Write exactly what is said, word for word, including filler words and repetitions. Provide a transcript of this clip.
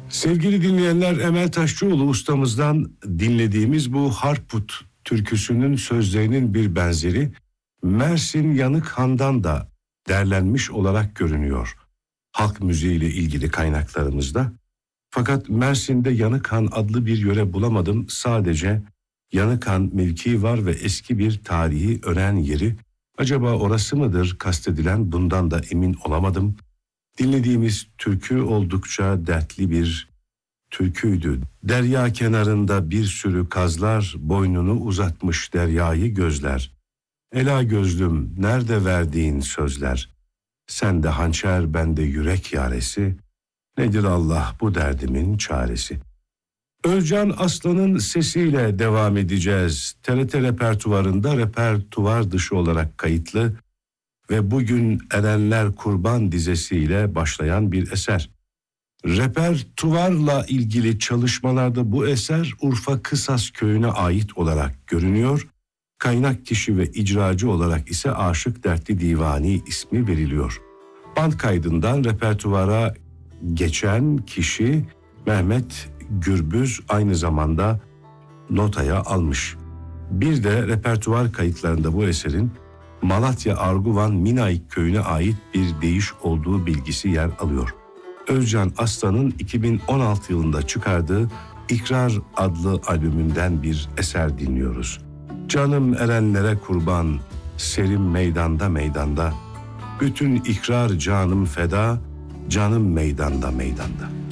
Sevgili dinleyenler, Emel Taşçıoğlu ustamızdan dinlediğimiz bu Harput türküsünün sözlerinin bir benzeri Mersin Yanık Han'dan da derlenmiş olarak görünüyor halk müziğiyle ilgili kaynaklarımızda. Fakat Mersin'de Yanık Han adlı bir yöre bulamadım. Sadece Yanık Han mevkii var ve eski bir tarihi öğren yeri. Acaba orası mıdır kastedilen, bundan da emin olamadım. Dinlediğimiz türkü oldukça dertli bir türküydü. Derya kenarında bir sürü kazlar, boynunu uzatmış deryayı gözler. Ela gözlüm, nerede verdiğin sözler? Sende hançer, bende yürek yaresi. Nedir Allah bu derdimin çaresi? Özcan Aslan'ın sesiyle devam edeceğiz. T R T repertuvarında repertuvar dışı olarak kayıtlı ve bugün Erenler Kurban dizesiyle başlayan bir eser. Repertuvarla ilgili çalışmalarda bu eser Urfa Kısas köyüne ait olarak görünüyor. Kaynak kişi ve icracı olarak ise Aşık Dertli Divani ismi veriliyor. Band kaydından repertuvara geçen kişi Mehmet Gürbüz, aynı zamanda notaya almış. Bir de repertuvar kayıtlarında bu eserin Malatya Arguvan Minayik köyüne ait bir deyiş olduğu bilgisi yer alıyor. Özcan Aslan'ın iki bin on altı yılında çıkardığı İkrar adlı albümünden bir eser dinliyoruz. Canım erenlere kurban, serim meydanda meydanda, bütün ikrar canım feda, canım meydanda meydanda.